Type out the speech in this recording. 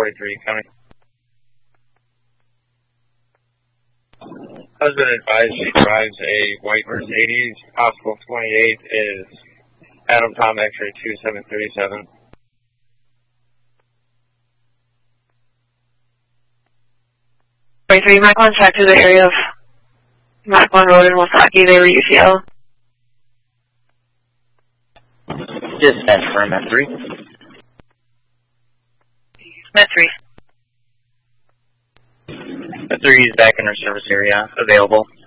43, coming. Husband advised she drives a white Mercedes. Possible 28 is Adam Tom X-ray 2737. Mach 1 track to the area of Mach 1 Road in Wasaki, they were UCL. Dispatch for Met3. Met3. Met3 is back in our service area, available.